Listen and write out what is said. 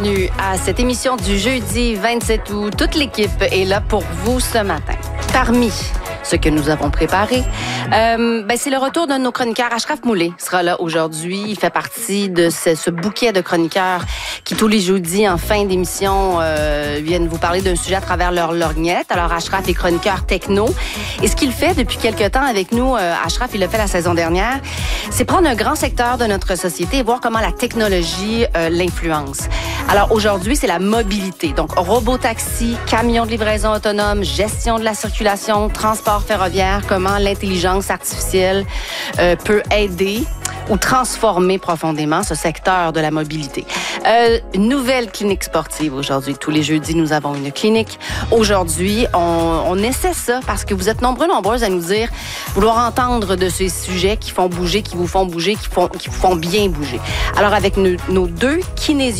bienvenue à cette émission du jeudi 27 août. Toute l'équipe est là pour vous ce matin. Parmi ce que nous avons préparé, c'est le retour de nos chroniqueurs. Ashraf Moulay sera là aujourd'hui. Il fait partie de ce bouquet de chroniqueurs qui, tous les jeudis, en fin d'émission, viennent vous parler d'un sujet à travers leur lorgnette. Alors, Ashraf est chroniqueur techno. Et ce qu'il fait depuis quelque temps avec nous, Ashraf, il l'a fait la saison dernière, c'est prendre un grand secteur de notre société et voir comment la technologie l'influence. Alors, aujourd'hui, c'est la mobilité. Donc, robotaxi, camions de livraison autonome, gestion de la circulation, transport ferroviaire, comment l'intelligence artificielle peut aider ou transformer profondément ce secteur de la mobilité. Une nouvelle clinique sportive aujourd'hui. Tous les jeudis, nous avons une clinique. Aujourd'hui, on essaie ça parce que vous êtes nombreuses à nous dire vouloir entendre de ces sujets qui font bouger, qui vous font bouger, qui vous font bien bouger. Alors, avec nos deux kinésiologues,